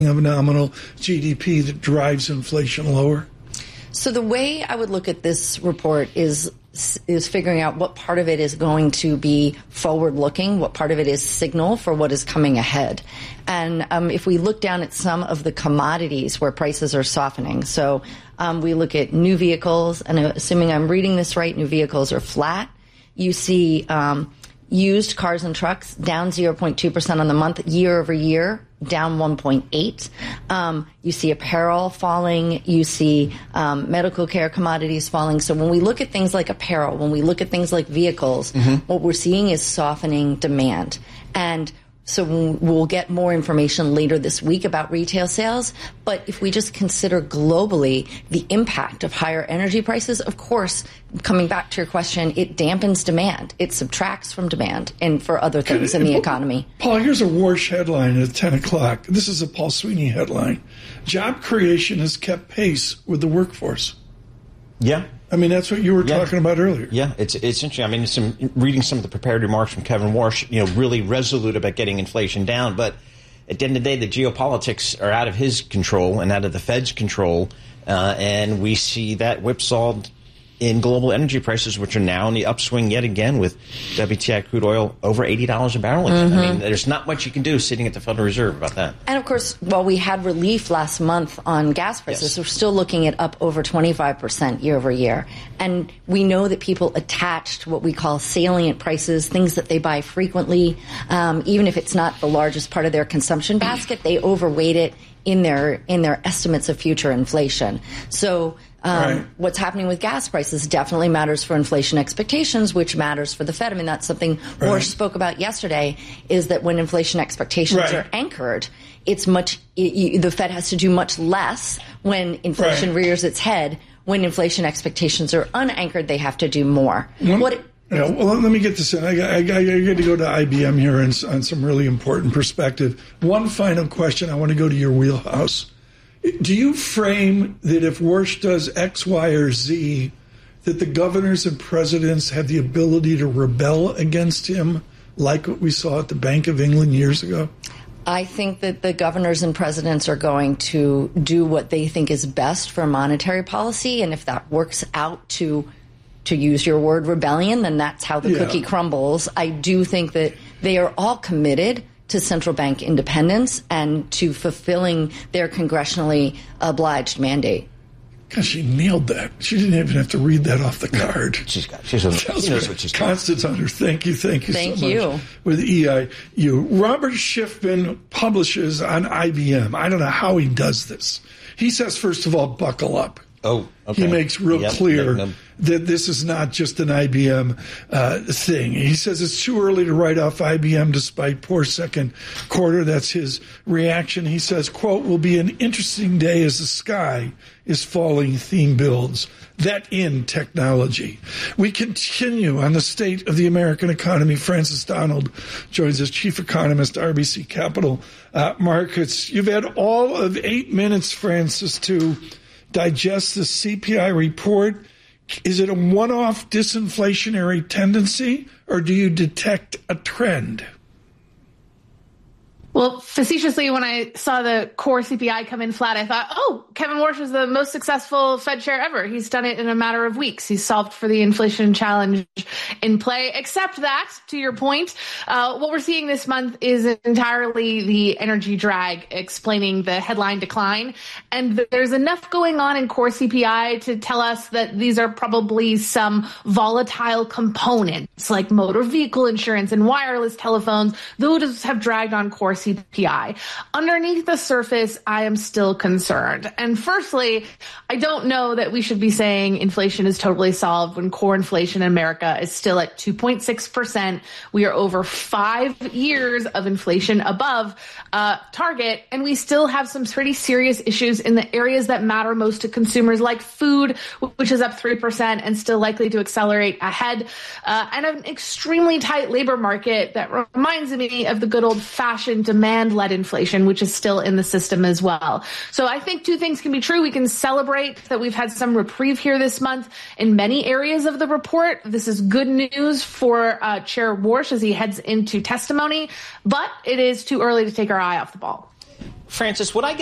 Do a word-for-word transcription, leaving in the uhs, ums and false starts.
of nominal G D P that drives inflation lower? So the way I would look at this report is is figuring out what part of it is going to be forward-looking, what part of it is signal for what is coming ahead. And um, if we look down at some of the commodities where prices are softening, so um, we look at new vehicles, and assuming I'm reading this right, new vehicles are flat. You see um, used cars and trucks down zero point two percent on the month, year over year, down one point eight. Um, you see apparel falling. You see um, medical care commodities falling. So when we look at things like apparel, when we look at things like vehicles, mm-hmm. what we're seeing is softening demand. And so we'll get more information later this week about retail sales. But if we just consider globally the impact of higher energy prices, of course, coming back to your question, it dampens demand. It subtracts from demand and for other things in the economy. Paul, here's a Warsh headline at ten o'clock. This is a Paul Sweeney headline. Job creation has kept pace with the workforce. Yeah. I mean, that's what you were yeah. talking about earlier. Yeah, it's it's interesting. I mean, some reading some of the prepared remarks from Kevin Warsh, you know, really resolute about getting inflation down. But at the end of the day, the geopolitics are out of his control and out of the Fed's control. Uh, and we see that whipsawed in global energy prices, which are now in the upswing yet again with W T I crude oil over eighty dollars a barrel again. Mm-hmm. I mean, there's not much you can do sitting at the Federal Reserve about that. And, of course, while we had relief last month on gas prices, yes. we're still looking at up over twenty-five percent year over year. And we know that people attach to what we call salient prices, things that they buy frequently. Um, even if it's not the largest part of their consumption basket, they overweight it in their in their estimates of future inflation. So Um, right. what's happening with gas prices definitely matters for inflation expectations, which matters for the Fed. I mean, that's something right. Warsh spoke about yesterday, is that when inflation expectations right. are anchored, it's much, it, you, the Fed has to do much less when inflation right. rears its head. When inflation expectations are unanchored, they have to do more. Well, what it, yeah, well, let me get this in. I got, I got, I got to go to I B M here and, on some really important perspective. One final question. I want to go to your wheelhouse. Do you frame that if Warsh does X, Y, or Z, that the governors and presidents have the ability to rebel against him, like what we saw at the Bank of England years ago? I think that the governors and presidents are going to do what they think is best for monetary policy, and if that works out to, to use your word, rebellion, then that's how the yeah. cookie crumbles. I do think that they are all committed to central bank independence and to fulfilling their congressionally obliged mandate. Gosh, she nailed that. She didn't even have to read that off the card. She's got. She's a, she knows what she's doing. Constance Hunter, thank you, thank you thank so you. much. With E I U, Robert Schiffman publishes on I B M. I don't know how he does this. He says, first of all, buckle up. Oh, okay. He makes real yep, clear no, no. that this is not just an I B M uh, thing. He says it's too early to write off I B M despite poor second quarter. That's his reaction. He says, quote, will be an interesting day as the sky is falling theme builds. That in technology. We continue on the state of the American economy. Francis Donald joins us, chief economist, R B C Capital uh, Markets. You've had all of eight minutes, Francis, to digest the C P I report. Is it a one-off disinflationary tendency, or do you detect a trend? Well, facetiously, when I saw the core C P I come in flat, I thought, oh, Kevin Warsh is the most successful Fed chair ever. He's done it in a matter of weeks. He's solved for the inflation challenge in play. Except that, to your point, uh, what we're seeing this month is entirely the energy drag explaining the headline decline. And there's enough going on in core C P I to tell us that these are probably some volatile components like motor vehicle insurance and wireless telephones. Those have dragged on core C P I. Underneath the surface, I am still concerned. And firstly, I don't know that we should be saying inflation is totally solved when core inflation in America is still at two point six percent. We are over five years of inflation above uh, target, and we still have some pretty serious issues in the areas that matter most to consumers, like food, which is up three percent and still likely to accelerate ahead, uh, and an extremely tight labor market that reminds me of the good old-fashioned demand-led inflation, which is still in the system as well. So I think two things can be true. We can celebrate that we've had some reprieve here this month in many areas of the report. This is good news for uh, Chair Warsh as he heads into testimony, but it is too early to take our eye off the ball. Francis, would I